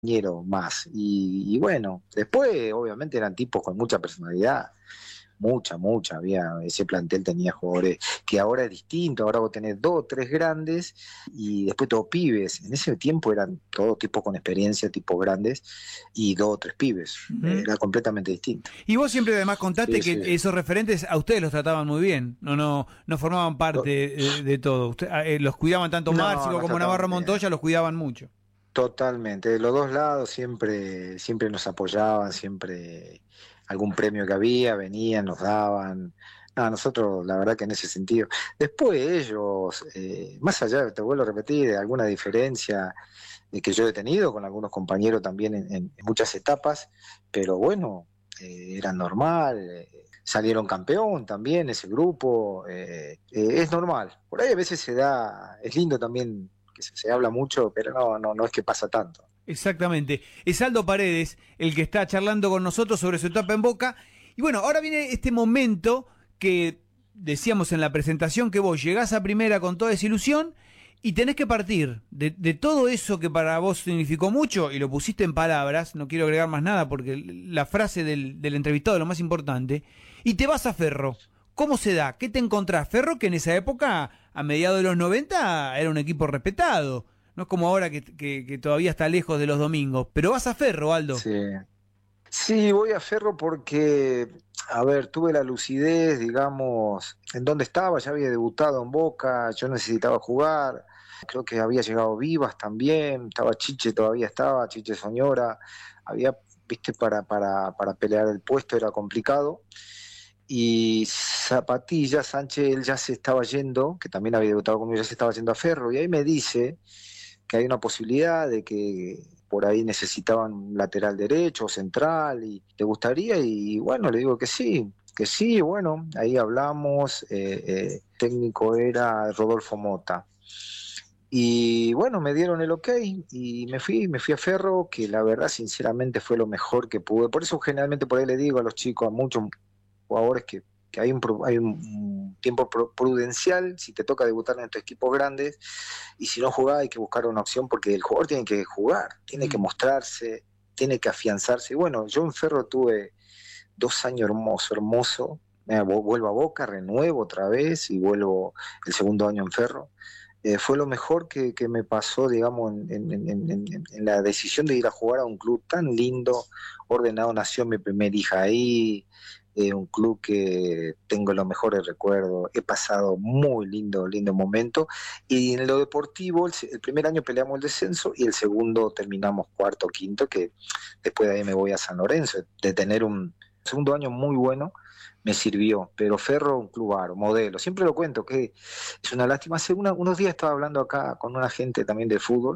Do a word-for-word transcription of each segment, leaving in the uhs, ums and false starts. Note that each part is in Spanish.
compañero más. Y, y bueno, después obviamente eran tipos con mucha personalidad, mucha, mucha, había, ese plantel tenía jugadores que ahora es distinto, ahora vos tenés dos, tres grandes y después todos pibes. En ese tiempo eran todos tipos con experiencia, tipos grandes y dos o tres pibes, Uh-huh. era completamente distinto. Y vos siempre además contaste Sí, que sí. esos referentes a ustedes los trataban muy bien, no no no formaban parte de, de todo. Usted, eh, los cuidaban tanto No, Márcico nos como trataban Navarro bien. Montoya, los cuidaban mucho. Totalmente, de los dos lados siempre, siempre nos apoyaban, siempre algún premio que había, venían, nos daban. No, nosotros, la verdad que en ese sentido. Después ellos, eh, más allá, te vuelvo a repetir, de alguna diferencia eh, que yo he tenido con algunos compañeros también en, en muchas etapas, pero bueno, eh, era normal, eh, salieron campeón también ese grupo, eh, eh, es normal. Por ahí a veces se da, es lindo también que se, se habla mucho, pero no, no, no es que pasa tanto. Exactamente. Es Aldo Paredes el que está charlando con nosotros sobre su etapa en Boca. Y bueno, ahora viene este momento que decíamos en la presentación, que vos llegás a primera con toda esa ilusión y tenés que partir de, de todo eso que para vos significó mucho, y lo pusiste en palabras, no quiero agregar más nada porque la frase del, del entrevistado es lo más importante, y te vas a Ferro. ¿Cómo se da? ¿Qué te encontrás? Ferro, que en esa época, a mediados de los noventa, era un equipo respetado. No es como ahora que, que, que todavía está lejos de los domingos. Pero vas a Ferro, Aldo. Sí. Sí, voy a Ferro porque, a ver, tuve la lucidez, digamos, en dónde estaba, ya había debutado en Boca, yo necesitaba jugar, creo que había llegado Vivas también, estaba Chiche, todavía estaba, Chiche Soñora, había, viste, para, para, para pelear el puesto era complicado. Y Zapatilla, Sánchez, él ya se estaba yendo, que también había debutado conmigo, ya se estaba yendo a Ferro, y ahí me dice que hay una posibilidad de que por ahí necesitaban un lateral derecho o central, y te gustaría, y bueno, le digo que sí, que sí, bueno, ahí hablamos, eh, eh, técnico era Rodolfo Mota. Y bueno, me dieron el ok y me fui, me fui a Ferro, que la verdad sinceramente fue lo mejor que pude. Por eso generalmente por ahí le digo a los chicos, a muchos jugadores que, que hay, un, hay un tiempo prudencial, si te toca debutar en estos equipos grandes, y si no jugás hay que buscar una opción porque el jugador tiene que jugar, tiene que mostrarse, tiene que afianzarse. Y bueno, yo en Ferro tuve dos años hermoso, hermoso, eh, vuelvo a Boca, renuevo otra vez y vuelvo el segundo año en Ferro. Eh, fue lo mejor que, que me pasó, digamos, en, en, en, en, en la decisión de ir a jugar a un club tan lindo. Ordenado nació mi primer hija ahí, eh, un club que tengo los mejores recuerdos, he pasado muy lindo, lindo momento, y en lo deportivo, el, el primer año peleamos el descenso y el segundo terminamos cuarto o quinto, que después de ahí me voy a San Lorenzo, de tener un segundo año muy bueno, me sirvió, pero Ferro, un club aro, modelo, siempre lo cuento, que es una lástima. Hace una, unos días estaba hablando acá con una gente también de fútbol,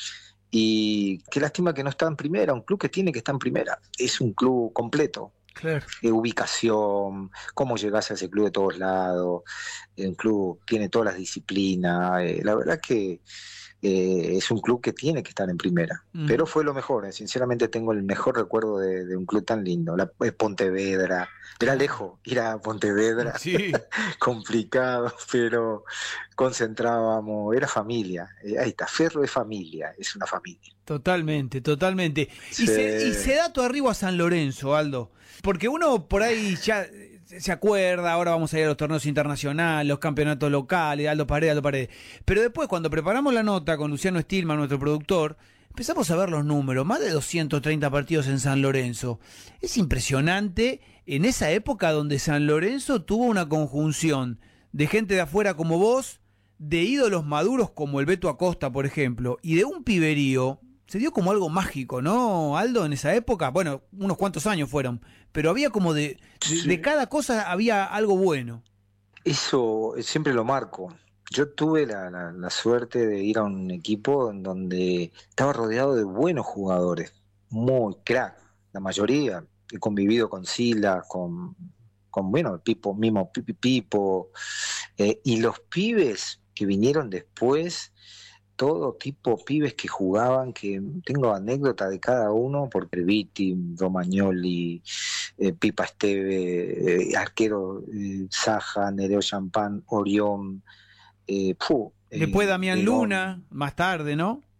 y qué lástima que no está en primera, un club que tiene que estar en primera, es un club completo, Claro. de ubicación, cómo llegás a ese club de todos lados, un club tiene todas las disciplinas, eh, la verdad que eh, es un club que tiene que estar en primera, mm. pero fue lo mejor, eh, sinceramente tengo el mejor recuerdo de, de un club tan lindo, la, eh, Pontevedra, era lejos ir a Pontevedra, sí. complicado, pero concentrábamos, era familia, eh, ahí está, Ferro es familia, es una familia. Totalmente, totalmente. Sí. Y, se, y se da tu arribo a San Lorenzo, Aldo, porque uno por ahí ya se acuerda, ahora vamos a ir a los torneos internacionales, los campeonatos locales, Aldo Paredes, Aldo Paredes. Pero después, cuando preparamos la nota con Luciano Stillman, nuestro productor, empezamos a ver los números, más de doscientos treinta partidos en San Lorenzo. Es impresionante en esa época donde San Lorenzo tuvo una conjunción de gente de afuera como vos, de ídolos maduros como el Beto Acosta, por ejemplo, y de un piberío. Se dio como algo mágico, ¿no, Aldo, en esa época? Bueno, unos cuantos años fueron, pero había como de, de, sí. de cada cosa había algo bueno. Eso siempre lo marco. Yo tuve la, la, la suerte de ir a un equipo en donde estaba rodeado de buenos jugadores, muy crack, la mayoría. He convivido con Silas, con, con bueno, Pipo, mismo Pipi Pipo, eh, y los pibes que vinieron después, todo tipo pibes que jugaban, que tengo anécdota de cada uno, porque Viti, Romagnoli, eh, Pipa Esteve, eh, arquero eh, Saja, Nereo Champán, Orión, eh, puh, después eh, Damián eh, Luna, más tarde, ¿no?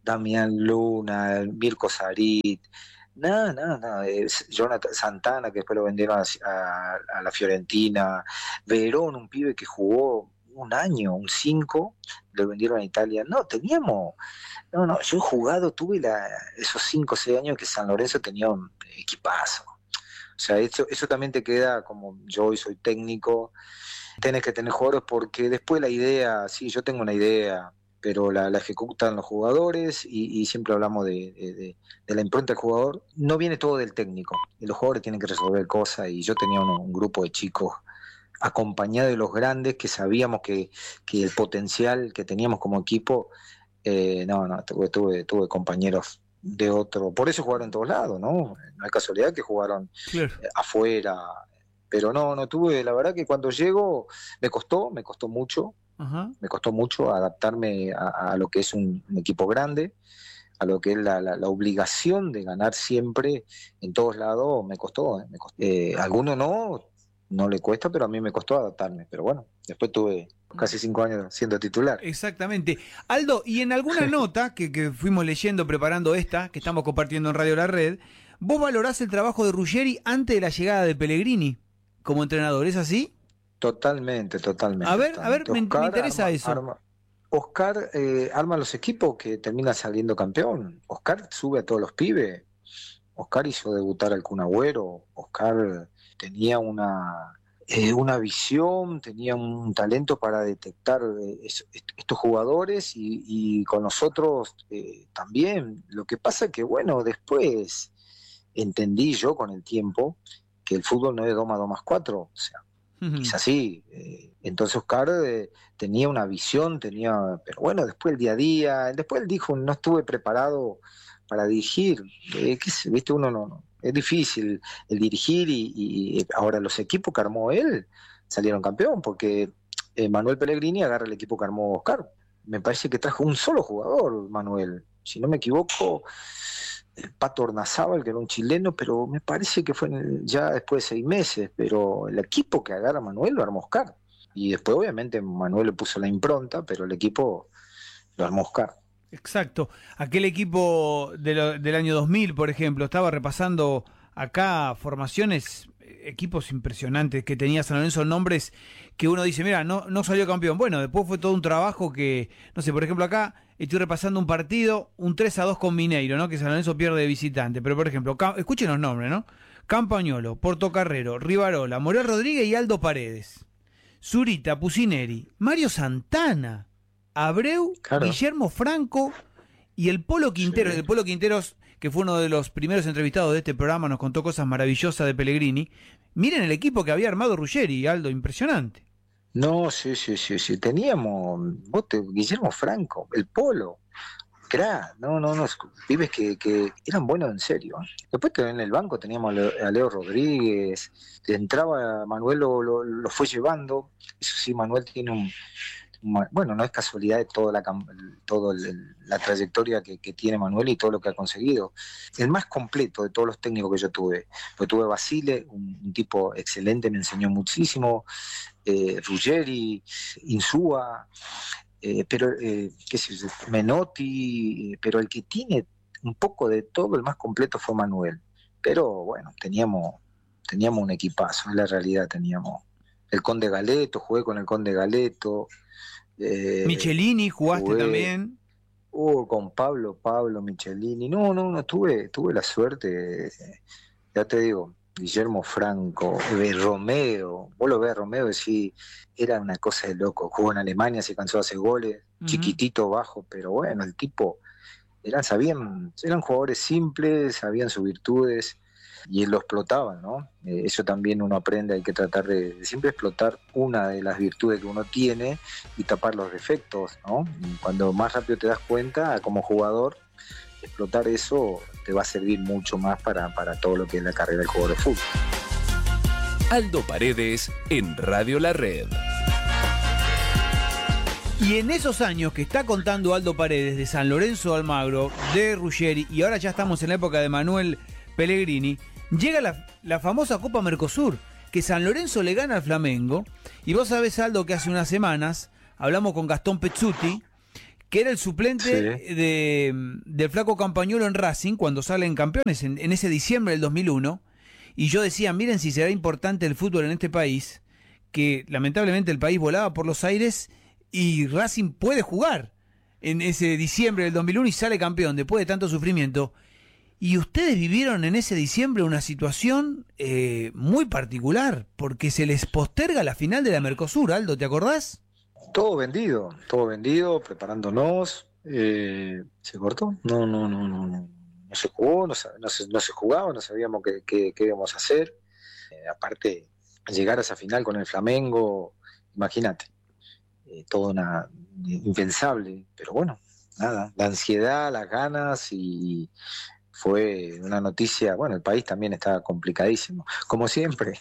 Damián Luna, Mirko Sarit, nada, nada, nada. Jonathan Santana, que después lo vendieron a, a, a la Fiorentina, Verón, un pibe que jugó un año, un cinco, lo vendieron a Italia. No, teníamos, no, no, yo he jugado, tuve la, esos cinco o seis años que San Lorenzo tenía un equipazo. O sea, eso, eso también te queda, como yo hoy soy técnico, tenés que tener jugadores porque después la idea, sí, yo tengo una idea, pero la, la ejecutan los jugadores y, y siempre hablamos de, de, de la impronta del jugador. No viene todo del técnico, y los jugadores tienen que resolver cosas, y yo tenía un, un grupo de chicos acompañado de los grandes que sabíamos que, que el potencial que teníamos como equipo, eh, no, no, tuve, tuve, tuve compañeros de otro, por eso jugaron en todos lados, ¿no? No hay casualidad que jugaron claro. afuera, pero no, no tuve, la verdad que cuando llego me costó, me costó mucho, uh-huh. me costó mucho adaptarme a, a lo que es un, un equipo grande, a lo que es la, la, la obligación de ganar siempre en todos lados, me costó, ¿eh? Me costó. Eh, alguno no, no le cuesta, pero a mí me costó adaptarme, pero bueno, después tuve casi cinco años siendo titular. Exactamente. Aldo, y en alguna nota que, que fuimos leyendo, preparando esta, que estamos compartiendo en Radio La Red, vos valorás el trabajo de Ruggeri antes de la llegada de Pellegrini como entrenador, ¿es así? Totalmente, totalmente. A ver, totalmente. a ver, me, me interesa arma, eso. Arma, Oscar eh, arma los equipos que termina saliendo campeón. Oscar sube a todos los pibes. Oscar hizo debutar al Kun Agüero. Oscar tenía una... Eh, una visión, tenía un talento para detectar eh, es, estos jugadores y, y con nosotros eh, también. Lo que pasa es que, bueno, después entendí yo con el tiempo que el fútbol no es dos más dos más cuatro, o sea, uh-huh. es así. Eh, entonces Oscar eh, tenía una visión, tenía, pero bueno, después el día a día, después él dijo, no estuve preparado para dirigir, eh, ¿qué sé? ¿Viste? Uno no... no es difícil el dirigir y, y ahora los equipos que armó él salieron campeón porque eh, Manuel Pellegrini agarra el equipo que armó Oscar. Me parece que trajo un solo jugador, Manuel. Si no me equivoco, el Pato Ornazábal, que era un chileno, pero me parece que fue en el, ya después de seis meses. Pero el equipo que agarra Manuel lo armó Oscar. Y después, obviamente, Manuel le puso la impronta, pero el equipo lo armó Oscar. Exacto. Aquel equipo de lo, del año dos mil, por ejemplo, estaba repasando acá formaciones, equipos impresionantes que tenía San Lorenzo, nombres que uno dice, mira, no, no salió campeón. Bueno, después fue todo un trabajo que, no sé, por ejemplo acá estoy repasando un partido, un tres a dos con Mineiro, ¿no? Que San Lorenzo pierde de visitante. Pero, por ejemplo, escuchen los nombres, ¿no? Campagnolo, Portocarrero, Rivarola, Morel Rodríguez y Aldo Paredes. Zurita, Pusineri, Mario Santana, Abreu, claro. Guillermo Franco y el Polo Quinteros. Sí. El Polo Quinteros, que fue uno de los primeros entrevistados de este programa, nos contó cosas maravillosas de Pellegrini. Miren el equipo que había armado Ruggeri, Aldo, impresionante. No, sí, sí, sí, sí. Teníamos, vos te, Guillermo Franco, el Polo, crack, no, no, no, pibes que, que eran buenos en serio. Después que en el banco teníamos a Leo Rodríguez, entraba Manuel, lo, lo, lo fue llevando. Eso sí, Manuel tiene un... Bueno, no es casualidad de toda la, toda la trayectoria que, que tiene Manuel y todo lo que ha conseguido. El más completo de todos los técnicos que yo tuve. Pues tuve Basile, un, un tipo excelente, me enseñó muchísimo. Eh, Ruggeri, Insúa, eh, pero eh, qué sé yo, Menotti, pero el que tiene un poco de todo, el más completo fue Manuel. Pero bueno, teníamos, teníamos un equipazo, en la realidad teníamos. El Conde Galeto, jugué con el Conde Galeto. Eh, Michelini, jugaste jugué, también. Uh, con Pablo, Pablo, Michelini. No, no, no, tuve, tuve la suerte, ya te digo, Guillermo Franco, eh, Romeo. Vos lo ves, Romeo, sí, era una cosa de loco. Jugó en Alemania, se cansó de hacer goles, uh-huh. chiquitito, bajo, pero bueno, el tipo, eran, sabían, eran jugadores simples, sabían sus virtudes. Y él lo explotaban, ¿no? Eh, eso también uno aprende, hay que tratar de, de siempre explotar una de las virtudes que uno tiene y tapar los defectos, ¿no? Y cuando más rápido te das cuenta, como jugador, explotar eso te va a servir mucho más para, para todo lo que es la carrera del jugador de fútbol. Aldo Paredes en Radio La Red. Y en esos años que está contando Aldo Paredes de San Lorenzo de Almagro, de Ruggeri, y ahora ya estamos en la época de Manuel Pellegrini, llega la, la famosa Copa Mercosur, que San Lorenzo le gana al Flamengo, y vos sabés, Aldo, que hace unas semanas hablamos con Gastón Pezzuti, que era el suplente Sí. de, del Flaco Campañolo en Racing cuando salen campeones en, en ese diciembre del dos mil uno. Y yo decía, miren si será importante el fútbol en este país, que lamentablemente el país volaba por los aires y Racing puede jugar en ese diciembre del dos mil uno y sale campeón después de tanto sufrimiento. Y ustedes vivieron en ese diciembre una situación eh, muy particular, porque se les posterga la final de la Mercosur, Aldo, ¿te acordás? Todo vendido, todo vendido, preparándonos. Eh, ¿se cortó? No, no, no, no, no. No se jugó, no, no, se, no se jugaba, no sabíamos qué, qué, qué íbamos a hacer. Eh, aparte, llegar a esa final con el Flamengo, imagínate, eh, todo una, impensable, pero bueno, nada, la ansiedad, las ganas y fue una noticia, bueno, el país también está complicadísimo, como siempre.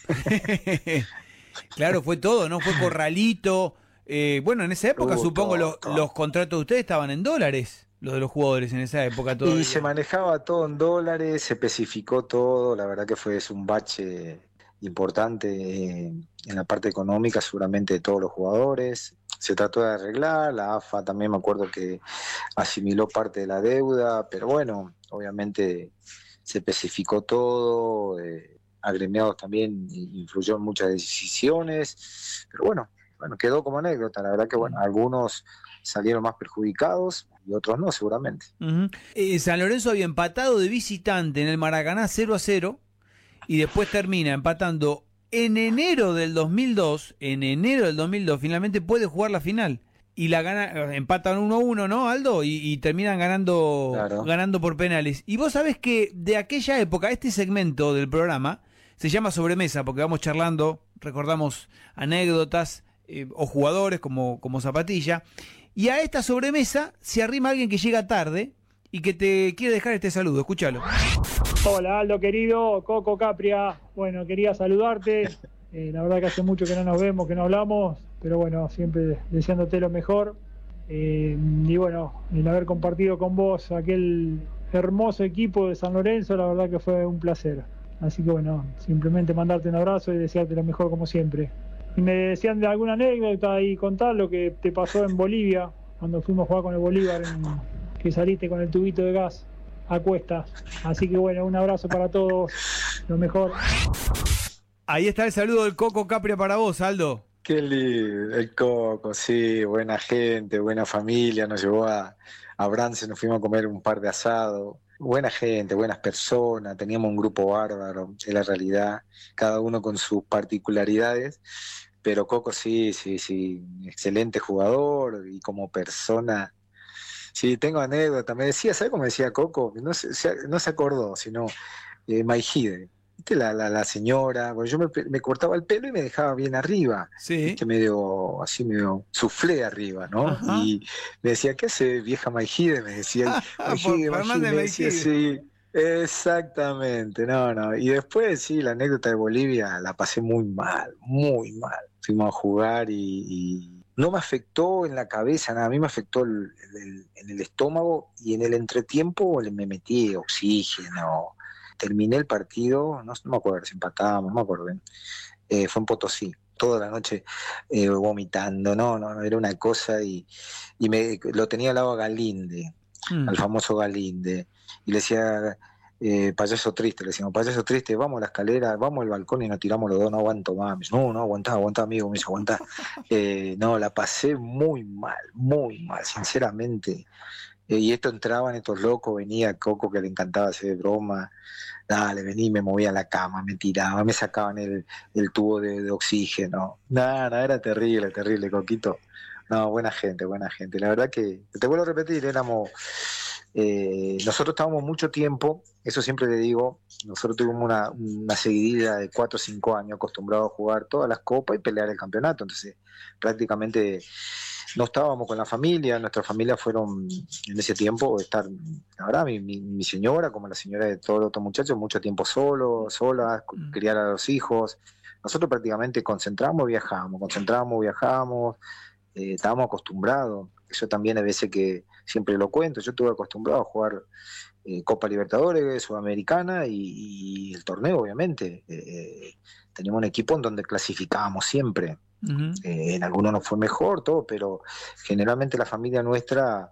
Claro, fue todo, ¿no? Fue corralito. Eh, bueno, en esa época Uh, supongo todo, lo- todo. los contratos de ustedes estaban en dólares, los de los jugadores en esa época todavía. Y se manejaba todo en dólares, se especificó todo, la verdad que fue es un bache importante eh, en la parte económica seguramente de todos los jugadores. Se trató de arreglar, la A F A también me acuerdo que asimiló parte de la deuda, pero bueno, obviamente se especificó todo, eh, agremiados también influyó en muchas decisiones, pero bueno, bueno, quedó como anécdota, la verdad que bueno, algunos salieron más perjudicados y otros no, seguramente. Ujú. Eh, San Lorenzo había empatado de visitante en el Maracaná cero a cero y después termina empatando en enero del dos mil dos, en enero del dos mil dos finalmente puede jugar la final y la gana, empatan uno a uno, ¿no, Aldo? Y, y terminan ganando, Claro. ganando por penales. Y vos sabés que de aquella época, este segmento del programa se llama Sobremesa, porque vamos charlando, recordamos anécdotas eh, o jugadores como, como Zapatilla, y a esta sobremesa se arrima alguien que llega tarde y que te quiere dejar este saludo, escúchalo. Hola Aldo querido, Coco Capria, bueno, quería saludarte, eh, la verdad que hace mucho que no nos vemos, que no hablamos, pero bueno, siempre deseándote lo mejor, eh, y bueno, el haber compartido con vos aquel hermoso equipo de San Lorenzo, la verdad que fue un placer, así que bueno, simplemente mandarte un abrazo y desearte lo mejor como siempre. Y me decían de alguna anécdota y contar lo que te pasó en Bolivia, cuando fuimos a jugar con el Bolívar, en, que saliste con el tubito de gas a cuestas. Así que bueno, un abrazo para todos, lo mejor. Ahí está el saludo del Coco Capria para vos, Aldo. Qué lindo, el Coco, sí, buena gente, buena familia, nos llevó a, a Brance, nos fuimos a comer un par de asados, buena gente, buenas personas, teníamos un grupo bárbaro, es la realidad, cada uno con sus particularidades, pero Coco sí, sí, sí, excelente jugador y como persona, sí, tengo anécdota, me decía, ¿sabes cómo decía Coco? No se, se- no se acordó, sino eh, Maijide. ¿Viste la, la, la señora? Porque yo me, me cortaba el pelo y me dejaba bien arriba, Sí. ¿viste? Medio, así medio suflé arriba, ¿no? Ajá. Y me decía, ¿qué hace vieja Maijide? Me decía, y, Maijide, Por Maijide, Fernández me decía, sí, exactamente, no, no. Y después, sí, la anécdota de Bolivia la pasé muy mal, muy mal. Fuimos a jugar y, y no me afectó en la cabeza, nada, a mí me afectó el- el- en el estómago y en el entretiempo le- me metí oxígeno. Terminé el partido, no, no me acuerdo si empatábamos, no me acuerdo bien. Eh, fue en Potosí, toda la noche eh, vomitando, no, no, no, era una cosa y, y me, lo tenía al lado a Galinde, Mm. al famoso Galinde, y le decía, eh, payaso triste, le decíamos, payaso triste, vamos a la escalera, vamos al balcón y nos tiramos los dos, no aguanto más. Me dice, no, no, aguantá, aguantá, amigo, me dice, aguantá. Eh, no, la pasé muy mal, muy mal, sinceramente. Eh, y esto entraban estos locos, venía Coco que le encantaba hacer broma, dale, vení, me movía a la cama, me tiraba, me sacaban el, el tubo de, de oxígeno. Nada, nada, era terrible, terrible, Coquito. No, buena gente, buena gente. La verdad que, te vuelvo a repetir, éramos, eh, nosotros estábamos mucho tiempo, eso siempre le digo, nosotros tuvimos una, una seguidilla de cuatro o cinco años acostumbrados a jugar todas las copas y pelear el campeonato, entonces prácticamente no estábamos con la familia, nuestras familias fueron en ese tiempo estar, la verdad, mi, mi, mi señora, como la señora de todos los otros muchachos, mucho tiempo solo, solas, criar a los hijos. Nosotros prácticamente concentramos, viajábamos, concentramos, viajábamos, eh, estábamos acostumbrados. Eso también a veces que siempre lo cuento, yo estuve acostumbrado a jugar eh, Copa Libertadores, Sudamericana y, y el torneo, obviamente. Eh, teníamos un equipo en donde clasificábamos siempre. Uh-huh. Eh, en algunos nos fue mejor, todo, pero generalmente la familia nuestra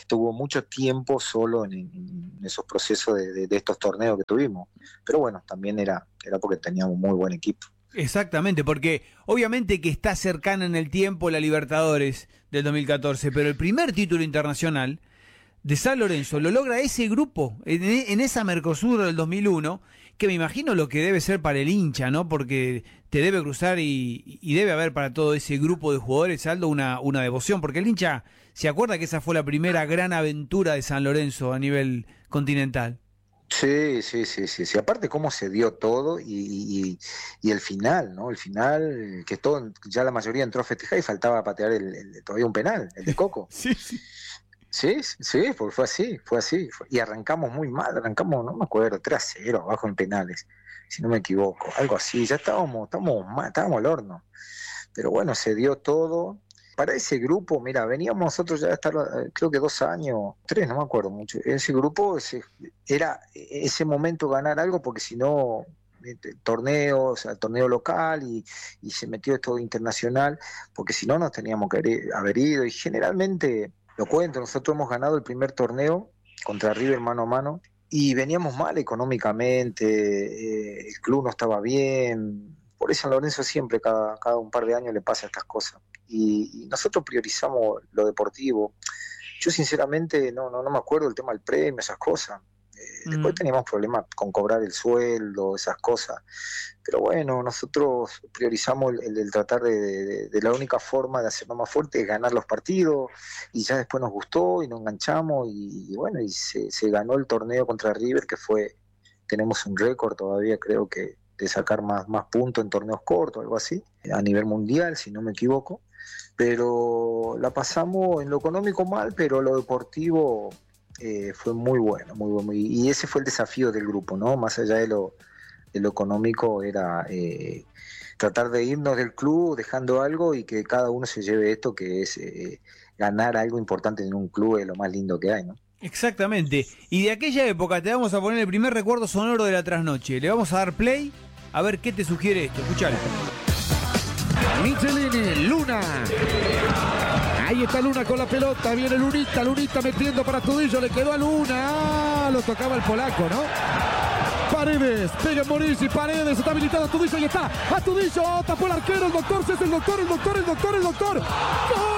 estuvo mucho tiempo solo en, en esos procesos de, de, de estos torneos que tuvimos. Pero bueno, también era, era porque teníamos un muy buen equipo. Exactamente, porque obviamente que está cercana en el tiempo la Libertadores del dos mil catorce, pero el primer título internacional de San Lorenzo lo logra ese grupo, en, en esa Mercosur del dos mil uno, que me imagino lo que debe ser para el hincha, ¿no? Porque te debe cruzar y, y debe haber para todo ese grupo de jugadores, Aldo, una, una devoción, porque el hincha se acuerda que esa fue la primera gran aventura de San Lorenzo a nivel continental. Sí, sí, sí, sí, sí. Aparte cómo se dio todo y, y, y el final, ¿no? El final, que todo, ya la mayoría entró a festejar y faltaba patear el, el, todavía un penal, el de Coco. Sí, sí. Sí, sí, porque fue así, fue así. Y arrancamos muy mal, arrancamos, no me acuerdo, tres a cero abajo en penales, si no me equivoco, algo así. Ya estábamos, estábamos mal, estábamos al horno. Pero bueno, se dio todo. Para ese grupo, mira, veníamos nosotros ya a estar, creo que dos años, tres, no me acuerdo mucho. Ese grupo ese, era ese momento ganar algo, porque si no, torneo, o sea, torneo local y, y se metió esto internacional, porque si no nos teníamos que haber ido. Y generalmente, lo cuento, nosotros hemos ganado el primer torneo contra River mano a mano y veníamos mal económicamente, eh, el club no estaba bien. Por eso San Lorenzo siempre, cada, cada un par de años le pasa estas cosas. Y, y nosotros priorizamos lo deportivo. Yo sinceramente no, no, no me acuerdo del tema del premio, esas cosas. Eh, mm. Después teníamos problemas con cobrar el sueldo, esas cosas. Pero bueno, nosotros priorizamos el, el, el tratar de, de, de la única forma de hacernos más fuerte es ganar los partidos, y ya después nos gustó y nos enganchamos y, y bueno, y se, se ganó el torneo contra River, que fue, tenemos un récord todavía, creo que de sacar más, más puntos en torneos cortos, algo así, a nivel mundial, si no me equivoco. Pero la pasamos en lo económico mal, pero lo deportivo eh, fue muy bueno, muy bueno. Y, y ese fue el desafío del grupo, ¿no? Más allá de lo, de lo económico, era eh, tratar de irnos del club dejando algo y que cada uno se lleve esto, que es eh, ganar algo importante en un club, es lo más lindo que hay, ¿no? Exactamente. Y de aquella época te vamos a poner el primer recuerdo sonoro de la trasnoche. Le vamos a dar play a ver qué te sugiere esto. Escuchalo. Michelini, Luna. Ahí está Luna con la pelota. Viene Lunita, Lunita metiendo para Tudillo. Le quedó a Luna. Ah, lo tocaba el polaco, ¿no? Paredes, pega en Morisi, Paredes, está habilitado a Tudillo y está. A Tudillo, tapó el arquero, el doctor, es el doctor, el doctor, el doctor, el doctor. ¡Gol!